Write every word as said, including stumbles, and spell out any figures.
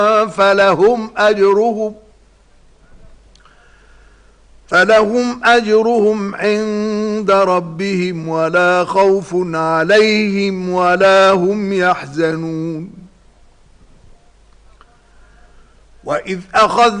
فلهم أجرهم فلهم أجرهم عند ربهم ولا خوف عليهم ولا هم يحزنون. وإذ أخذ